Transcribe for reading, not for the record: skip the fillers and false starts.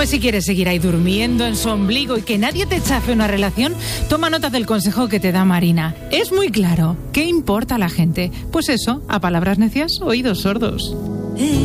Pues si quieres seguir ahí durmiendo en su ombligo y que nadie te chafe una relación, toma nota del consejo que te da Marina. Es muy claro. ¿Qué importa a la gente? Pues eso, a palabras necias, oídos sordos.